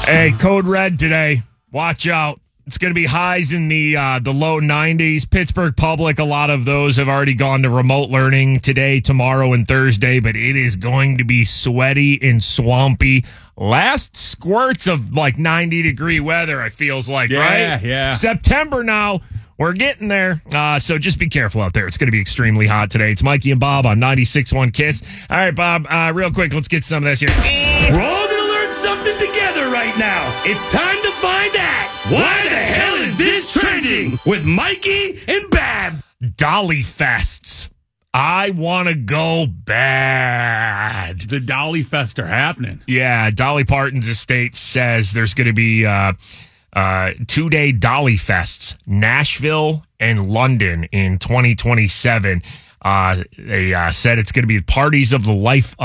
Hey, code red today. Watch out. It's going to be highs in the low 90s. Pittsburgh Public, a lot of those have already gone to remote learning today, tomorrow, and Thursday, but it is going to be sweaty and swampy. Last squirts of like 90-degree weather, it feels like, right? Yeah. September now. We're getting there. So just be careful out there. It's going to be extremely hot today. It's Mikey and Bob on 96.1 KISS. All right, Bob, real quick, let's get some of this here. We're all going to learn something together right now. It's time to find out. Why the hell is this trending? With Mikey and Bab. Dolly Fests. I want to go bad. The Dolly Fest are happening. Yeah, Dolly Parton's estate says there's going to be 2-day Dolly Fests, Nashville and London in 2027. They said it's going to be parties of a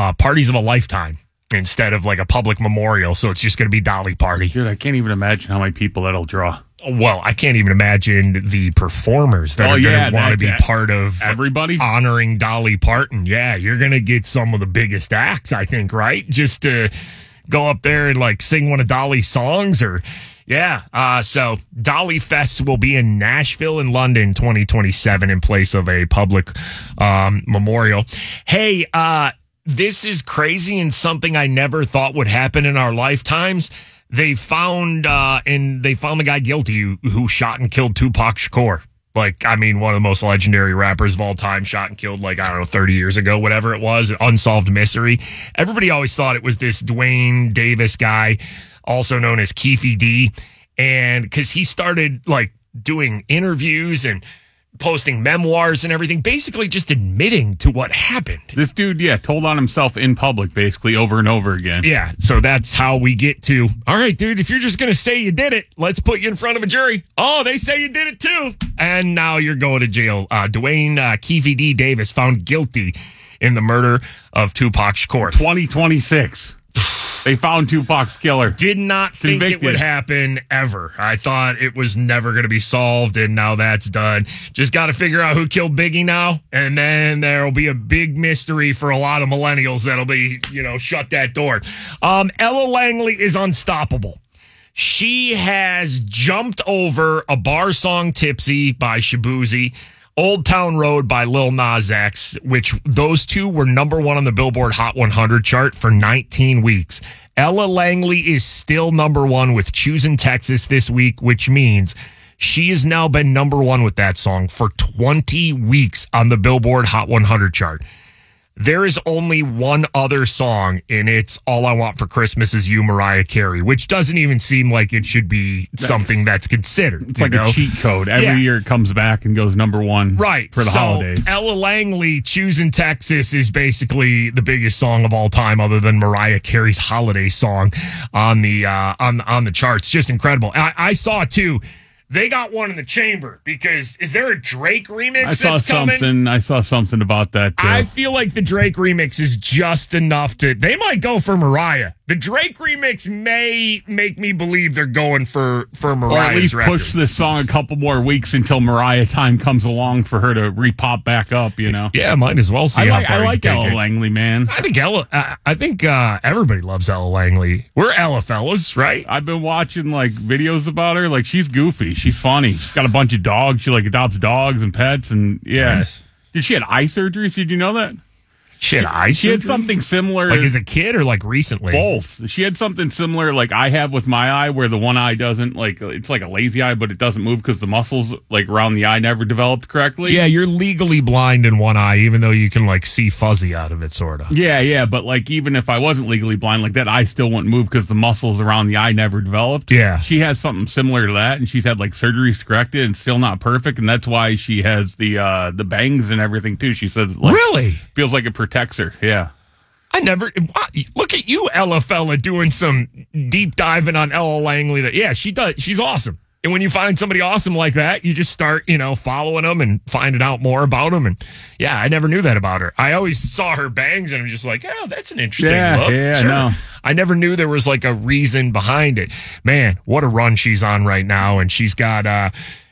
lifetime instead of like a public memorial. So it's just going to be Dolly Party. Dude, I can't even imagine how many people that'll draw. Well, I can't even imagine the performers that are going to want to be part of everybody honoring Dolly Parton. Yeah, you're going to get some of the biggest acts, I think, right? Just to go up there and like sing one of Dolly's songs or... Yeah, so Dolly Fest will be in Nashville and London 2027 in place of a public memorial. Hey, this is crazy and something I never thought would happen in our lifetimes. They found the guy guilty who shot and killed Tupac Shakur. Like, I mean, one of the most legendary rappers of all time, shot and killed, like, I don't know, 30 years ago, whatever it was, unsolved mystery. Everybody always thought it was this Dwayne Davis guy, also known as Keefe D. And because he started, like, doing interviews and posting memoirs and everything, basically just admitting to what happened. This dude, told on himself in public, basically, over and over again. Yeah, so that's how we get to, all right, dude, if you're just going to say you did it, let's put you in front of a jury. Oh, they say you did it too. And now you're going to jail. Dwayne Keefe D. Davis found guilty in the murder of Tupac Shakur. 2026. They found Tupac's killer. Did not think it would happen ever. I thought it was never going to be solved, and now that's done. Just got to figure out who killed Biggie now, and then there will be a big mystery for a lot of millennials that'll be, shut that door. Ella Langley is unstoppable. She has jumped over a bar song, Tipsy by Shaboozey, Old Town Road by Lil Nas X, which those two were number one on the Billboard Hot 100 chart for 19 weeks. Ella Langley is still number one with Choosing Texas this week, which means she has now been number one with that song for 20 weeks on the Billboard Hot 100 chart. There is only one other song, and it's All I Want for Christmas Is You, Mariah Carey, which doesn't even seem like it should be something that's considered. It's like a cheat code. Every year it comes back and goes number one for the holidays. Ella Langley, Choosing Texas, is basically the biggest song of all time other than Mariah Carey's holiday song on the on the charts. Just incredible. I saw, too, they got one in the chamber because is there a Drake remix that's coming? I saw something about that, too. I feel like the Drake remix is just enough to... They might go for Mariah. The Drake remix may make me believe they're going for Mariah's or at least record. Push this song a couple more weeks until Mariah time comes along for her to re-pop back up, Yeah, might as well see how far I like Ella Langley, man. I think everybody loves Ella Langley. We're Ella fellas, right? I've been watching like videos about her. Like, she's goofy. She's funny. She's got a bunch of dogs. She like adopts dogs and pets, and Nice. Did she had eye surgery? Did you know that? She had something similar. Like as a kid or like recently? Both. She had something similar like I have with my eye where the one eye doesn't, like, it's like a lazy eye, but it doesn't move because the muscles like around the eye never developed correctly. Yeah, you're legally blind in one eye, even though you can like see fuzzy out of it, sort of. Yeah, but like even if I wasn't legally blind, like that eye still wouldn't move because the muscles around the eye never developed. Yeah. She has something similar to that, and she's had like surgeries corrected and still not perfect, and that's why she has the bangs and everything too. She says, like, really feels like it protects her. Yeah. I never look at you, Ella fella, doing some deep diving on Ella Langley. She does. She's awesome. And when you find somebody awesome like that, you just start, following them and finding out more about them. And yeah, I never knew that about her. I always saw her bangs and I'm just like, oh, that's an interesting look. Yeah, sure. No. I never knew there was like a reason behind it. Man, what a run she's on right now. And she's got,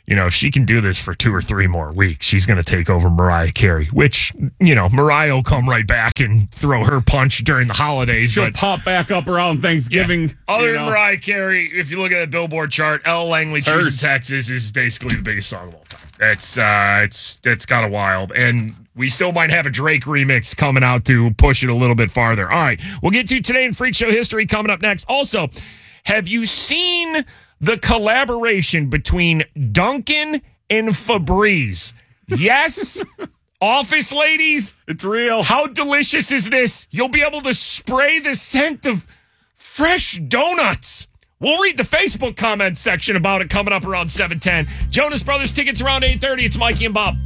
if she can do this for 2 or 3 more weeks, she's going to take over Mariah Carey, which, Mariah will come right back and throw her punch during the holidays. She'll pop back up around Thanksgiving. Yeah. Other than Mariah Carey, if you look at the Billboard chart, Ella Langley, Choosing Texas is basically the biggest song of all time. It's kind of wild. And we still might have a Drake remix coming out to push it a little bit farther. All right, we'll get to Today in Freak Show history coming up next. Also, have you seen the collaboration between Dunkin' and Febreze? Yes? Office ladies? It's real. How delicious is this? You'll be able to spray the scent of fresh donuts. We'll read the Facebook comment section about it coming up around 7:10. Jonas Brothers tickets around 8:30. It's Mikey and Bob.